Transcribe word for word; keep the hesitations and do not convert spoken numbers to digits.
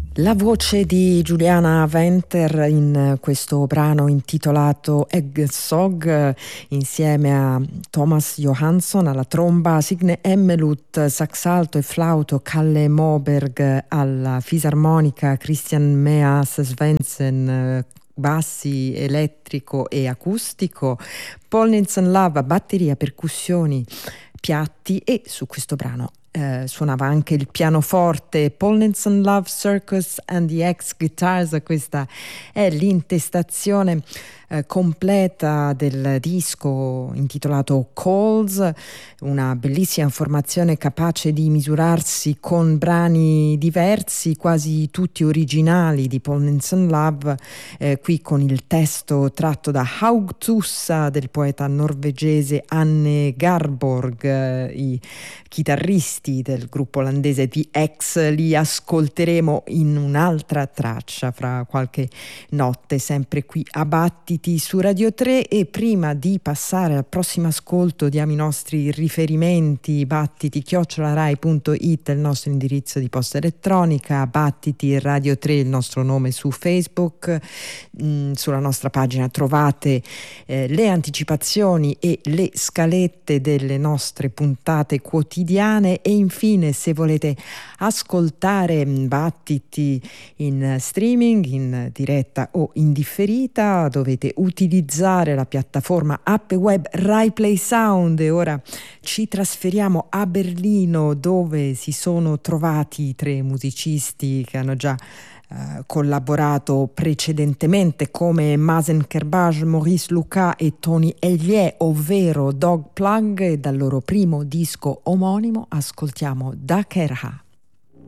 La voce di Juliana Venter in questo brano intitolato Eggsog, insieme a Thomas Johansson alla tromba, Signe Emmelut sax alto e flauto, Kalle Moberg alla fisarmonica, Christian Meas Svendsen bassi elettrico e acustico, Paul Nielsen Love batteria, percussioni, piatti, e su questo brano Eh, suonava anche il pianoforte. Paul Nielsen Love Circus and the X Guitars, questa è l'intestazione eh, completa del disco intitolato Calls, una bellissima formazione capace di misurarsi con brani diversi, quasi tutti originali di Paul Nielsen Love, eh, qui con il testo tratto da Haugtussa del poeta norvegese Anne Garborg. Eh, i chitarristi del gruppo olandese The X li ascolteremo in un'altra traccia fra qualche notte, sempre qui a Battiti su Radio tre. E prima di passare al prossimo ascolto diamo i nostri riferimenti: battiti chiocciola rai punto it è il nostro indirizzo di posta elettronica, Battiti Radio tre il nostro nome su Facebook. Mm, sulla nostra pagina trovate eh, le anticipazioni e le scalette delle nostre puntate quotidiane. E infine, se volete ascoltare Battiti in streaming, in diretta o in differita, dovete utilizzare la piattaforma app web Rai Play Sound. E ora ci trasferiamo a Berlino, dove si sono trovati tre musicisti che hanno già Uh, collaborato precedentemente, come Mazen Kerbaj, Maurice Lucas e Tony Elie, ovvero Dog Plug. E dal loro primo disco omonimo ascoltiamo Da Kerha.